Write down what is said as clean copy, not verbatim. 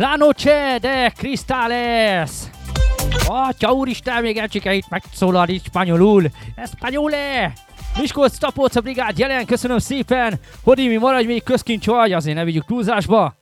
La noche de cristales! Atya úristen, még Elcsike itt megszólal itt spanyolul. Espanyole! Miskolc Tapolca brigád jelen, köszönöm szépen! Hodimi, maradj még közkincs vagy, azért ne vigyük túlzásba!